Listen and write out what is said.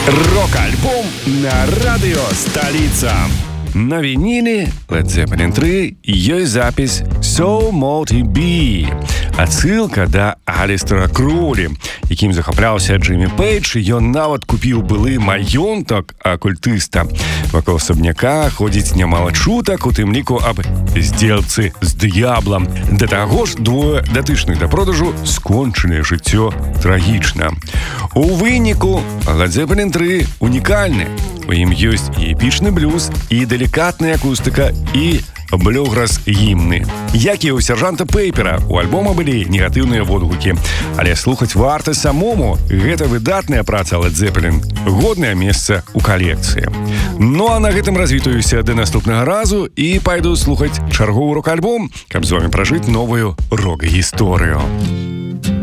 Рок-альбом на радио «Столица». На виниле Led Zeppelin 3 есть запись «So Multi B». Адсылка да Алістера Кроулі, якім захапляўся Джиммі Пейдж, і ён нават купіў былы маёнтак акультыста. Вакол асабняка ходзіць нямала чутак, у тым ліку аб здзелцы з д'яблам. Да таго ж двое датычных да продажу скончанае жыццё трагічна. У выніку Led Zeppelin 3 унікальны. У ім ёсць і эпічны блюз, і далікатная акустыка, і блюграс гімны. Як і ў сержанта Пейпера, у альбома былі негатыўныя водгукі. Але слухаць варта самому. Гэта выдатная праца Led Zeppelin. Годнае месца ў калекцыі. Ну а на гэтым развітаюся да наступнага разу і пайду слухаць чарговы рок-альбом, каб з вамі пражыць новую рок-гісторыю.